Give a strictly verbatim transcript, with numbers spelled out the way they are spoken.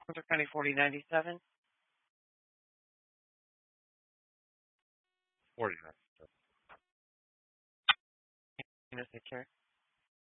Hunter County forty ninety-seven. forty-nine. You know, take care.